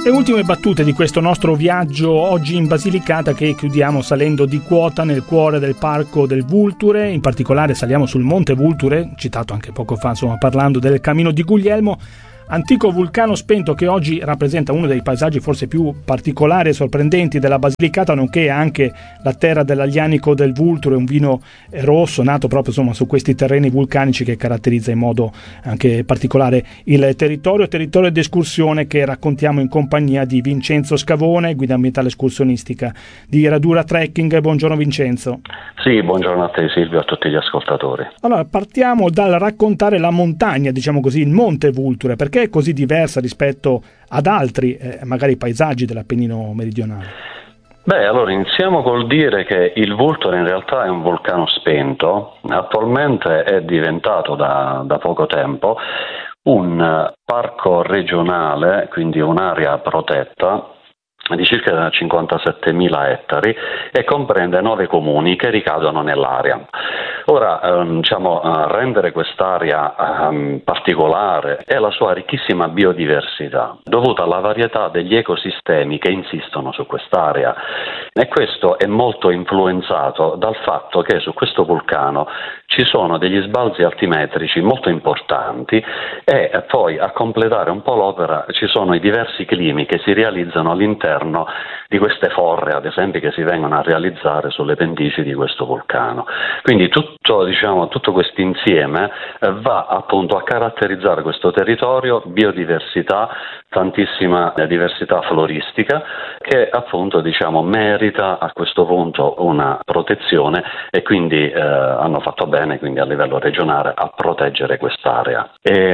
Le ultime battute di questo nostro viaggio oggi in Basilicata, che chiudiamo salendo di quota nel cuore del parco del Vulture. In particolare saliamo sul Monte Vulture, citato anche poco fa, parlando del Camino di Guglielmo, antico vulcano spento che oggi rappresenta uno dei paesaggi forse più particolari e sorprendenti della Basilicata, nonché anche la terra dell'Aglianico del Vulture, un vino rosso nato proprio su questi terreni vulcanici che caratterizza in modo anche particolare il territorio di escursione che raccontiamo in compagnia di Vincenzo Scavone, guida ambientale escursionistica di Radura Trekking. Buongiorno Vincenzo. Sì, buongiorno a te Silvio, a tutti gli ascoltatori. Allora, partiamo dal raccontare la montagna, diciamo così, il Monte Vulture, perché è così diversa rispetto ad altri magari paesaggi dell'Appennino meridionale? Beh, allora iniziamo col dire che il Vulture in realtà è un vulcano spento. Attualmente è diventato da poco tempo un parco regionale, quindi un'area protetta di circa 57.000 ettari e comprende 9 comuni che ricadono nell'area. Ora, rendere quest'area particolare è la sua ricchissima biodiversità, dovuta alla varietà degli ecosistemi che insistono su quest'area, e questo è molto influenzato dal fatto che su questo vulcano ci sono degli sbalzi altimetrici molto importanti e poi a completare un po' l'opera ci sono i diversi climi che si realizzano all'interno di queste forre, ad esempio, che si vengono a realizzare sulle pendici di questo vulcano. Quindi tutto questo insieme va appunto a caratterizzare questo territorio, biodiversità, tantissima diversità floristica che appunto merita a questo punto una protezione, e quindi hanno fatto bene quindi a livello regionale a proteggere quest'area.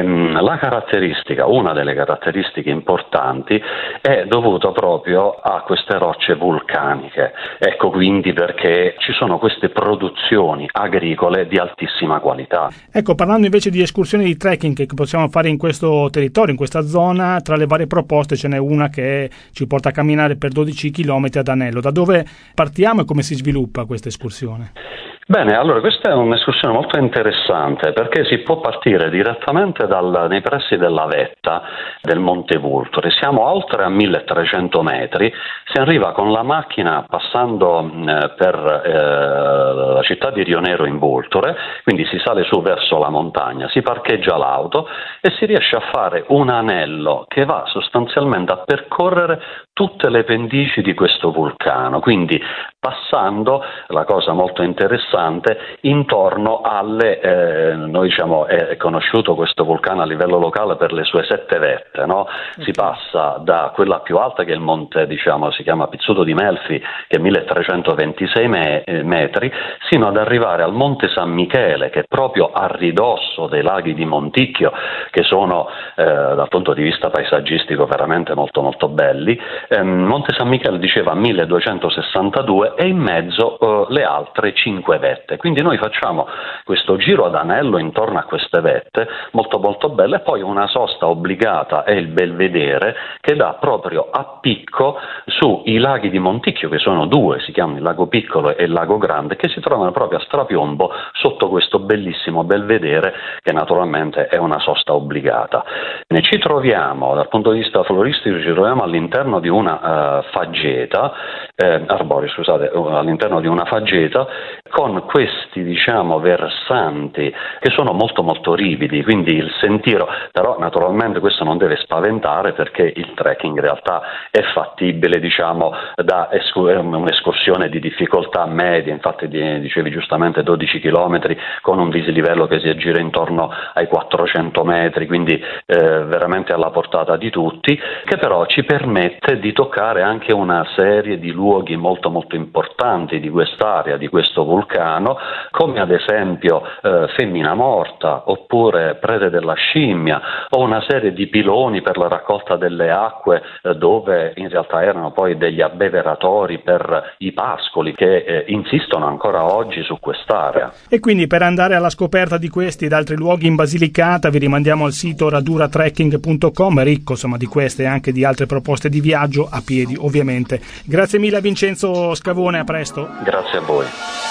Una delle caratteristiche importanti è dovuta proprio a queste rocce vulcaniche, ecco quindi perché ci sono queste produzioni agricole di altissima qualità. Ecco, parlando invece di escursioni di trekking che possiamo fare in questo territorio, in questa zona, tra le varie proposte ce n'è una che ci porta a camminare per 12 km ad Anello. Da dove partiamo e come si sviluppa questa escursione? Bene, allora questa è un'escursione molto interessante perché si può partire direttamente nei pressi della vetta del Monte Vulture. Siamo oltre a 1300 metri, si arriva con la macchina passando per la città di Rionero in Vulture, quindi si sale su verso la montagna, si parcheggia l'auto e si riesce a fare un anello che va sostanzialmente a percorrere tutte le pendici di questo vulcano, quindi passando, la cosa molto interessante, intorno alle, è conosciuto questo vulcano a livello locale per le sue 7 vette, no? Si passa da quella più alta, che è il monte, si chiama Pizzuto di Melfi, che è 1326 metri, sino ad arrivare al Monte San Michele, che è proprio a ridosso dei laghi di Monticchio, che sono dal punto di vista paesaggistico veramente molto molto belli. Monte San Michele, diceva, 1262, e in mezzo le altre 5 vette. Quindi noi facciamo questo giro ad anello intorno a queste vette, molto molto belle, e poi una sosta obbligata è il Belvedere, che dà proprio a picco sui laghi di Monticchio, che sono 2, si chiamano il Lago Piccolo e il Lago Grande, che si trovano proprio a strapiombo sotto questo bellissimo Belvedere, che naturalmente è una sosta obbligata. Ci troviamo, dal punto di vista floristico, all'interno di una faggeta, all'interno di una faggeta con questi versanti che sono molto molto rividi, quindi il sentiero, però naturalmente questo non deve spaventare perché il trekking in realtà è fattibile da un'escursione di difficoltà media, infatti dicevi giustamente 12 km con un dislivello che si aggira intorno ai 400 metri, quindi veramente alla portata di tutti, che però ci permette di toccare anche una serie di luoghi molto molto importanti di quest'area, di questo vulcano, come ad esempio Femmina Morta, oppure Prede della Scimmia, o una serie di piloni per la raccolta delle acque dove in realtà erano poi degli abbeveratori per i pascoli che insistono ancora oggi su quest'area. E quindi per andare alla scoperta di questi ed altri luoghi in Basilicata vi rimandiamo al sito raduratrekking.com, ricco di queste e anche di altre proposte di viaggio a piedi ovviamente. Grazie mille a Vincenzo Scavone, a presto. Grazie a voi.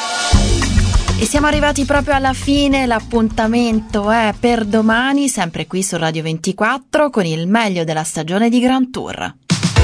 E siamo arrivati proprio alla fine, l'appuntamento è per domani, sempre qui su Radio 24, con il meglio della stagione di Grand Tour.